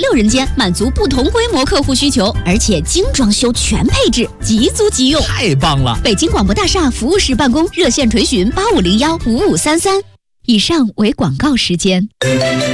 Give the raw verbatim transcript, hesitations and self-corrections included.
有人间，满足不同规模客户需求，而且精装修全配置，即租即用， 太棒了！ 北京广播大厦服务室办公，热线垂询八五零幺五五三三。以上为广告时间。